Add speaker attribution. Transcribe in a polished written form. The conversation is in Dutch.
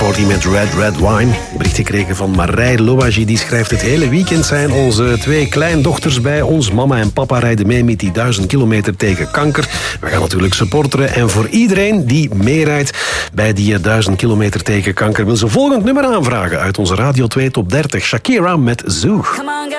Speaker 1: UB40 met Red Red Wine. Bericht gekregen van Marij Louagie. Die schrijft: het hele weekend zijn onze 2 kleindochters bij ons. Mama en papa rijden mee met die 1000 kilometer tegen kanker. We gaan natuurlijk supporteren. En voor iedereen die meerijdt bij die 1000 kilometer tegen kanker wil ze volgend nummer aanvragen uit onze Radio 2 Top 30. Shakira met Zoo.